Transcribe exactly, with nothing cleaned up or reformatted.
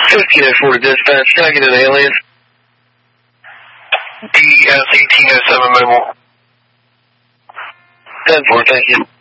fifteen oh four to dispatch. Can I get an alien? D S eighteen oh seven mobile. ten four, thank you.